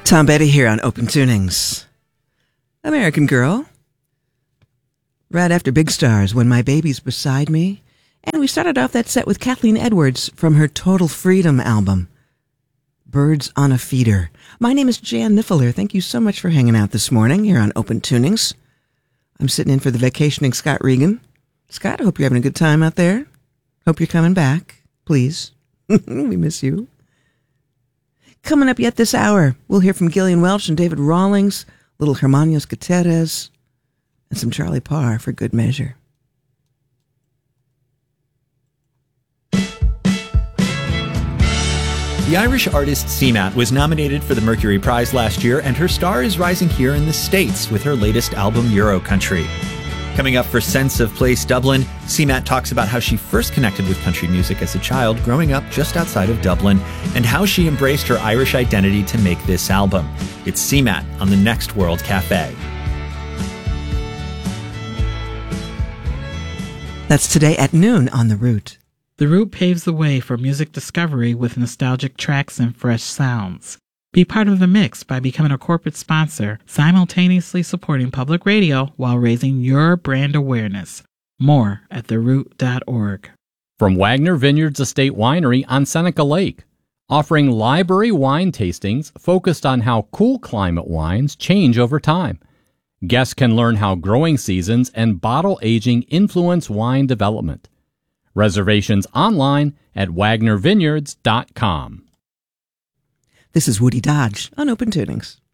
Tom Betty here on Open Tunings. American Girl. Right after Big Stars, When My Baby's Beside Me. And we started off that set with Kathleen Edwards from her Total Freedom album, Birds on a Feeder. My name is Jan Niffler. Thank you so much for hanging out this morning here on Open Tunings. I'm sitting in for the vacationing Scott Regan. Scott, I hope you're having a good time out there. Hope you're coming back, please. We miss you. Coming up yet this hour, we'll hear from Gillian Welch and David Rawlings, Little Hermanos Gutierrez, and some Charlie Parr for good measure. The Irish artist Seamat was nominated for the Mercury Prize last year, and her star is rising here in the States with her latest album, Euro Country. Coming up for Sense of Place Dublin, Seamat talks about how she first connected with country music as a child growing up just outside of Dublin, and how she embraced her Irish identity to make this album. It's Seamat on the Next World Cafe. That's today at noon on The Root. The Root paves the way for music discovery with nostalgic tracks and fresh sounds. Be part of the mix by becoming a corporate sponsor, simultaneously supporting public radio while raising your brand awareness. More at theroot.org. From Wagner Vineyards Estate Winery on Seneca Lake, offering library wine tastings focused on how cool climate wines change over time. Guests can learn how growing seasons and bottle aging influence wine development. Reservations online at wagnervineyards.com. This is Woody Dodge on Open Tunings.